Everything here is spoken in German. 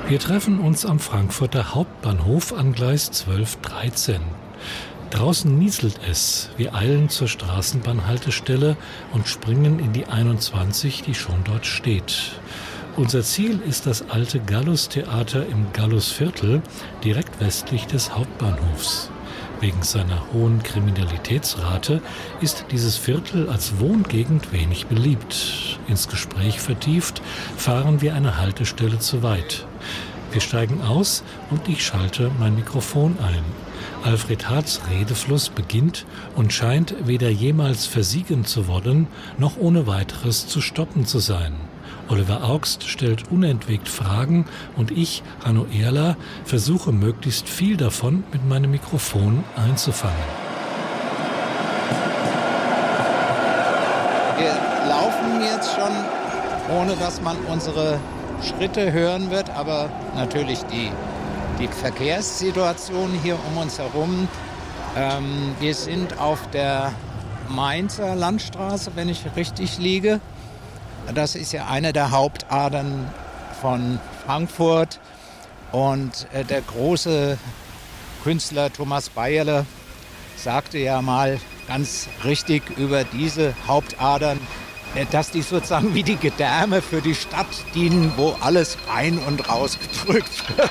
Wir treffen uns am Frankfurter Hauptbahnhof an Gleis 1213. Draußen nieselt es. Wir eilen zur Straßenbahnhaltestelle und springen in die 21, die schon dort steht. Unser Ziel ist das alte Gallus-Theater im Gallusviertel, direkt westlich des Hauptbahnhofs. Wegen seiner hohen Kriminalitätsrate ist dieses Viertel als Wohngegend wenig beliebt. Ins Gespräch vertieft fahren wir eine Haltestelle zu weit. Wir steigen aus und ich schalte mein Mikrofon ein. Alfred Harts Redefluss beginnt und scheint weder jemals versiegen zu wollen, noch ohne weiteres zu stoppen zu sein. Oliver Augst stellt unentwegt Fragen und ich, Hanno Ehrler, versuche möglichst viel davon mit meinem Mikrofon einzufangen. Wir laufen jetzt schon, ohne dass man unsere Schritte hören wird, aber natürlich die Verkehrssituation hier um uns herum. Wir sind auf der Mainzer Landstraße, wenn ich richtig liege. Das ist ja eine der Hauptadern von Frankfurt. Und der große Künstler Thomas Bayerle sagte ja mal ganz richtig über diese Hauptadern, dass die sozusagen wie die Gedärme für die Stadt dienen, wo alles rein und raus gedrückt wird.